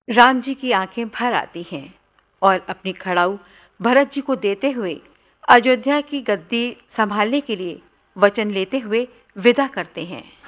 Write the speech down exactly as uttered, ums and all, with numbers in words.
राम जी की आंखें भर आती हैं और अपनी खड़ाऊ भरत जी को देते हुए अयोध्या की गद्दी संभालने के लिए वचन लेते हुए विदा करते हैं।